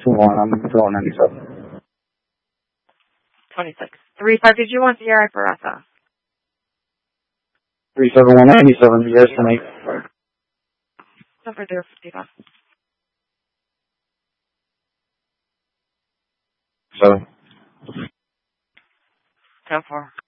2-1, I'm going 97. 26. 3-5, did you want the CRI for Rasa? 37197, yes, to me. Number 055. 7. 10-4.